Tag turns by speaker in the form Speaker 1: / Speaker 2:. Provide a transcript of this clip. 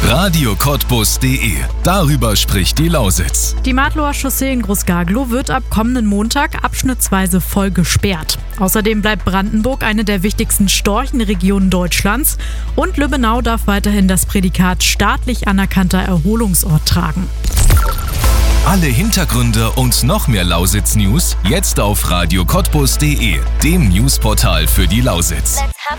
Speaker 1: radiocottbus.de. Darüber spricht die Lausitz.
Speaker 2: Die Martloher Chaussee in Großgaglow wird ab kommenden Montag abschnittsweise voll gesperrt. Außerdem bleibt Brandenburg eine der wichtigsten Storchenregionen Deutschlands und Lübbenau darf weiterhin das Prädikat staatlich anerkannter Erholungsort tragen.
Speaker 1: Alle Hintergründe und noch mehr Lausitz-News jetzt auf radiocottbus.de, dem Newsportal für die Lausitz.